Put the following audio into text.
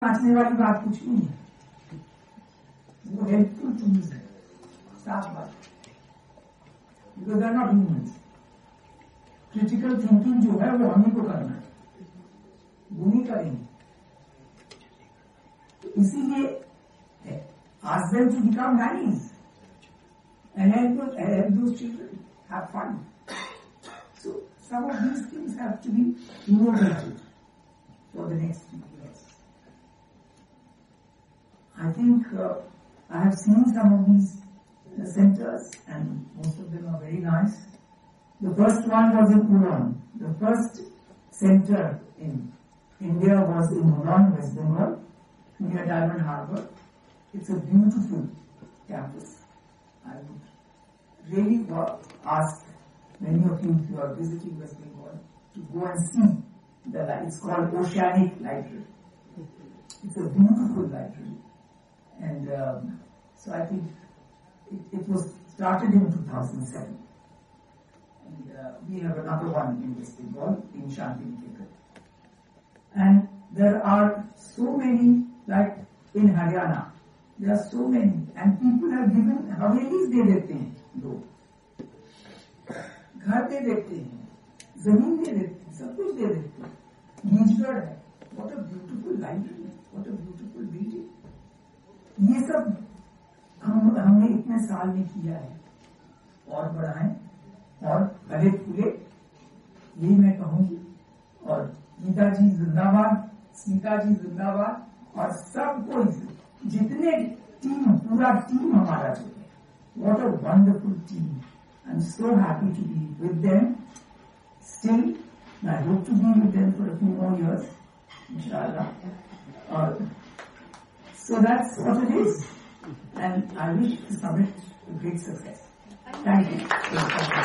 नाचने वाली बात कुछ नहीं है, वो हेल्पफुल टूल्स है, साफ बात, because they are not humans. Critical thinking जो है वो हमें को करना है, वो नहीं करेंगे। तो इसीलिए ask them to become nannies and help those children have fun. So some of these things have to be innovated for the next few years. I think I have seen some of these centers and most of them are very nice. The first one was in Ulan. The first center in India was in Ulan, West Bengal, near Diamond Harbour. It's a beautiful campus. I would really ask many of you, if you are visiting West Bengal, to go and see the library. It's called Oceanic Library. It's a beautiful library. And so I think it was started in 2007. And we have another one in West Bengal, in Shantiniketan. And there are so many, like in Haryana, there are so many, and people have given havelis दे देते हैं, लोग घर दे देते हैं, जमीन दे देते हैं, सब कुछ दे देते हैं। नीचगढ़ है, what a beautiful library, what a beautiful building। ये सब हमने इतने साल में किया है, और बढ़ाएं और भले फूले, यही मैं कहूंगी। और गीता जी जिंदाबाद, स्मिता जी जिंदाबाद, और सबको जितने टीम, पूरा टीम हमारा जो है, what a wonderful team. I'm so happy to be with them still. I hope to be with them for a few more years, inshallah. So that's what it is, and I wish the summit a great success. Thank you.